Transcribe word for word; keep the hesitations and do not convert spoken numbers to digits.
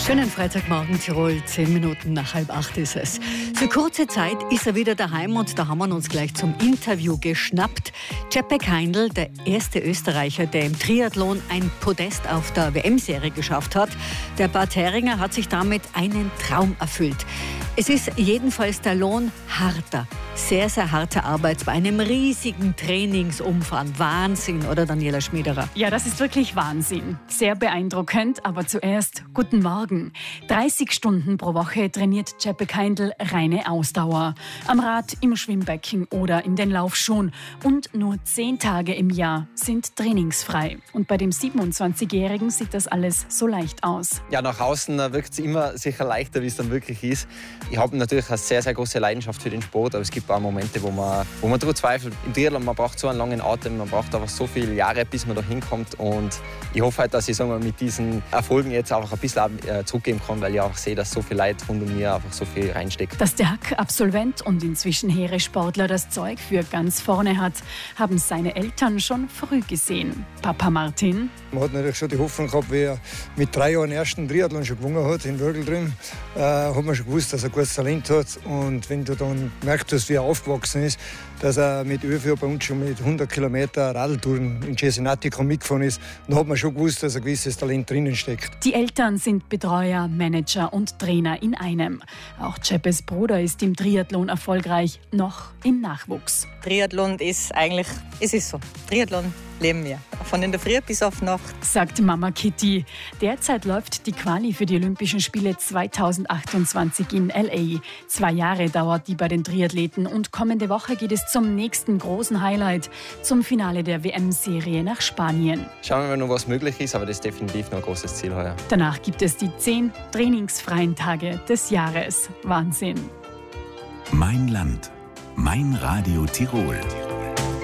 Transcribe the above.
Schönen Freitagmorgen Tirol, zehn Minuten nach halb acht ist es. Für kurze Zeit ist er wieder daheim und da haben wir uns gleich zum Interview geschnappt. Cepek Heindl, der erste Österreicher, der im Triathlon ein Podest auf der W M-Serie geschafft hat. Der Barthäringer hat sich damit einen Traum erfüllt. Es ist jedenfalls der Lohn harter, sehr, sehr harter Arbeit bei einem riesigen Trainingsumfang. Wahnsinn, oder Daniela Schmiederer? Ja, das ist wirklich Wahnsinn. Sehr beeindruckend, aber zuerst guten Morgen. dreißig Stunden pro Woche trainiert Cepek Heindl reine Ausdauer. Am Rad, im Schwimmbecken oder in den Laufschuhen. Und nur zehn Tage im Jahr sind trainingsfrei. Und bei dem siebenundzwanzigjährigen sieht das alles so leicht aus. Ja, nach außen wirkt es immer sicher leichter, wie es dann wirklich ist. Ich habe natürlich eine sehr, sehr große Leidenschaft für den Sport, aber es gibt auch Momente, wo man, wo man darüber zweifelt. Im Triathlon, man braucht so einen langen Atem, man braucht einfach so viele Jahre, bis man da hinkommt. Und ich hoffe halt, dass ich sagen wir, mit diesen Erfolgen jetzt einfach ein bisschen zurückgeben kann, weil ich auch sehe, dass so viel Leute rund um mir einfach so viel reinsteckt. Dass der Hack-Absolvent und inzwischen Heeressportler das Zeug für ganz vorne hat, haben seine Eltern schon früh gesehen. Papa Martin: Man hat natürlich schon die Hoffnung gehabt, wie er mit drei Jahren den ersten Triathlon schon gewonnen hat, in Würgel drin, äh, hat man schon gewusst, dass er gutes Talent hat. Und wenn du dann merkst, wie er aufgewachsen ist, dass er mit Öfio bei uns schon mit hundert Kilometer Radltouren in Cesenatico mitgefahren ist, dann hat man schon gewusst, dass ein gewisses Talent drinnen steckt. Die Eltern sind Betreuer, Manager und Trainer in einem. Auch Cepes Bruder ist im Triathlon erfolgreich, noch im Nachwuchs. Triathlon ist eigentlich, es ist so, Triathlon leben wir. Von in der Früh bis auf Nacht. Sagt Mama Kitty. Derzeit läuft die Quali für die Olympischen Spiele zweitausendachtundzwanzig in L A. Zwei Jahre dauert die bei den Triathleten und kommende Woche geht es zum nächsten großen Highlight, zum Finale der W M-Serie nach Spanien. Schauen wir mal noch, was möglich ist, aber das ist definitiv noch ein großes Ziel heuer. Danach gibt es die zehn trainingsfreien Tage des Jahres. Wahnsinn. Mein Land, mein Radio Tirol.